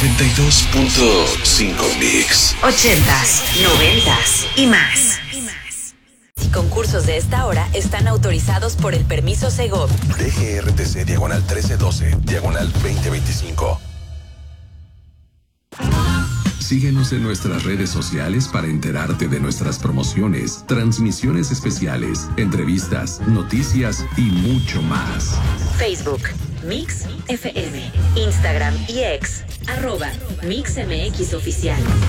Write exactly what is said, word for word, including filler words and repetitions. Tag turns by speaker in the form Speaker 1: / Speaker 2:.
Speaker 1: noventa y dos punto cinco Mix.
Speaker 2: Ochentas, noventas y más.
Speaker 3: Y concursos de esta hora están autorizados por el permiso Segov.
Speaker 4: D G R T C diagonal trece doce, diagonal veinte veinticinco.
Speaker 5: Síguenos en nuestras redes sociales para enterarte de nuestras promociones, transmisiones especiales, entrevistas, noticias y mucho más.
Speaker 3: Facebook, Mix F M, Instagram y X, arroba Mix M X Oficial.